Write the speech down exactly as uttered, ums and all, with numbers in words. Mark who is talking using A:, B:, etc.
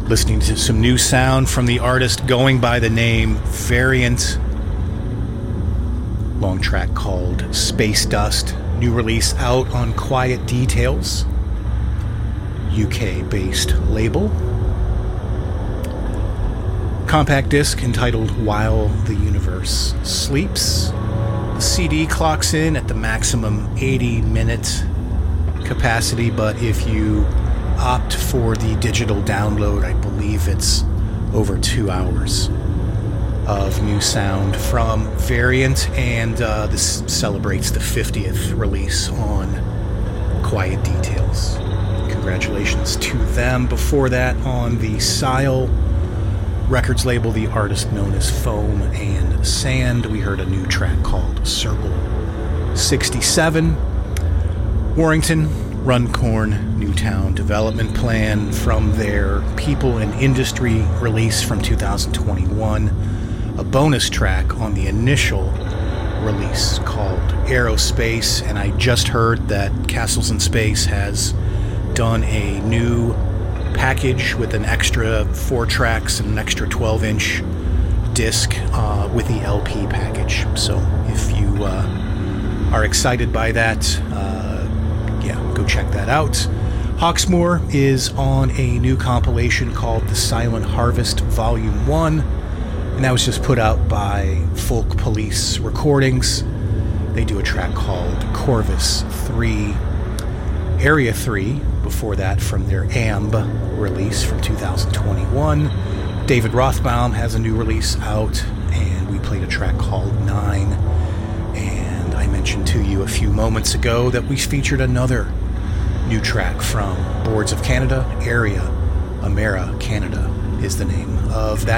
A: Listening to some new sound from the artist going by the name Variant. Long track called Space Dust. New release out on Quiet Details, U K-based label. Compact disc entitled While the Universe Sleeps. The C D clocks in at the maximum eighty minute capacity, but if you opt for the digital download, I believe it's over two hours of new sound from Variant, and uh, this celebrates the fiftieth release on Quiet Details. Congratulations to them. Before that, on the Sile Records label, the artist known as Foam and Sand, we heard a new track called Circle sixty-seven. Warrington, Runcorn, Newtown Development Plan from their People and Industry release from two thousand twenty-one. A bonus track on the initial release called Aerospace, and I just heard that Castles in Space has done a new package with an extra four tracks and an extra twelve inch disc uh, with the L P package. So if you uh, are excited by that, uh, yeah, go check that out. Hawksmoor is on a new compilation called The Silent Harvest Volume one, and that was just put out by Folk Police Recordings. They do a track called Corvus three. Area three, before that, from their A M B release from two thousand twenty-one. David Rothbaum has a new release out, and we played a track called Nine. And I mentioned to you a few moments ago that we featured another new track from Boards of Canada. Area Amera Canada is the name of that